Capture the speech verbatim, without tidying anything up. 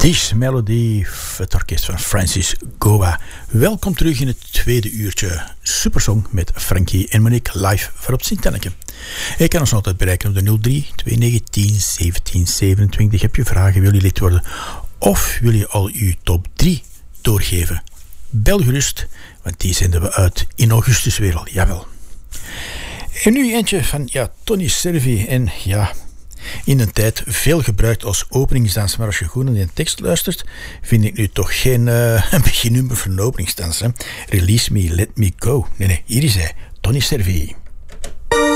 This Melody, het orkest van Francis Goa. Welkom terug in het tweede uurtje Supersong met Frankie en Monique live voor op Sint-Anneke. Je kan ons altijd bereiken op de nul drie twee negentien zeventien zevenentwintig. Heb je vragen, wil je lid worden of wil je al uw top drie doorgeven? Bel gerust, want die zenden we uit in augustus weer al, jawel. En nu eentje van ja, Tony Servi en ja... in een tijd veel gebruikt als openingsdans, maar als je goed naar die tekst luistert, vind ik nu toch geen uh, beginnummer voor een openingsdans. Hè? Release me, let me go. Nee, nee, hier is hij, Tony Servi.